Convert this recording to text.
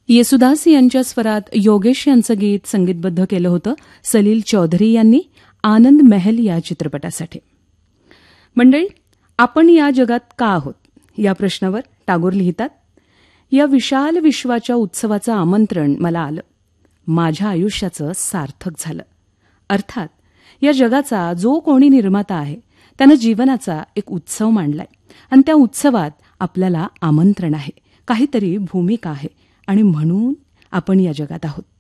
येसुदास यांच्या स्वरात योगेश यांचं गीत संगीतबद्ध केलं होतं सलील चौधरी यांनी आनंद महल या चित्रपटासाठी. मंडळी, आपण या जगात का आहोत या प्रश्नावर टागोर लिहितात, या विशाल विश्वाच्या उत्सवाचं आमंत्रण मला आलं. माझ्या आयुष्याचं सार्थक झालं. अर्थात या जगाचा जो कोणी निर्माता आहे त्यानं जीवनाचा एक उत्सव मांडलाय आणि त्या उत्सवात आपल्याला आमंत्रण आहे, काहीतरी भूमिका आहे आणि म्हणून आपण या जगात आहोत.